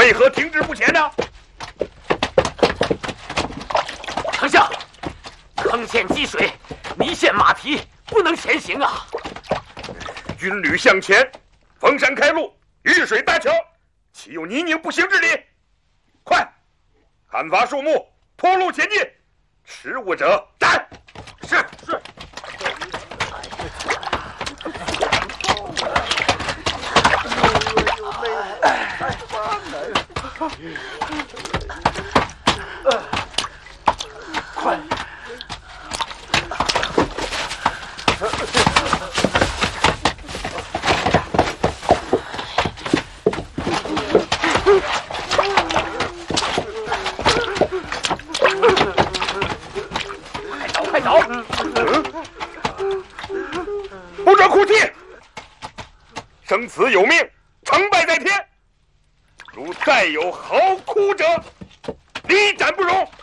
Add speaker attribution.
Speaker 1: 为何停滞不前呢？
Speaker 2: 丞相，坑陷积水，泥陷马蹄，不能前行啊！
Speaker 1: 军旅向前，逢山开路，遇水搭桥，岂有泥泞不行之理？快，砍伐树木，铺路前进，迟误者斩。
Speaker 2: 是。快！快走！
Speaker 1: 不准哭泣！生死有命，成败在天。如再有嚎哭者，立斩不容。